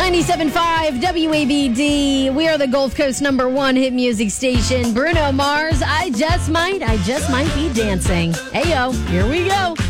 97.5 WABD. We are the Gulf Coast #1 hit music station. Bruno Mars, I just might be dancing. Hey, yo, here we go.